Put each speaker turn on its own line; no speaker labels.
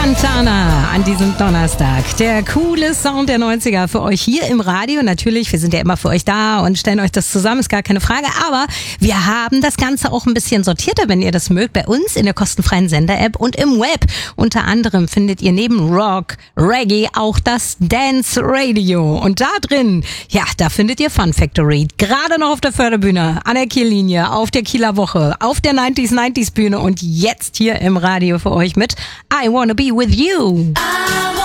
Santana an diesem Donnerstag. Der coole Sound der 90er für euch hier im Radio. Natürlich, wir sind ja immer für euch da und stellen euch das zusammen, ist gar keine Frage. Aber wir haben das Ganze auch ein bisschen sortierter, wenn ihr das mögt, bei uns in der kostenfreien Sender-App und im Web. Unter anderem findet ihr neben Rock, Reggae auch das Dance Radio. Und da drin, ja, da findet ihr Fun Factory. Gerade noch auf der Förderbühne, an der Kiellinie, auf der Kieler Woche, auf der 90s Bühne und jetzt hier im Radio für euch mit I Wanna Be With You.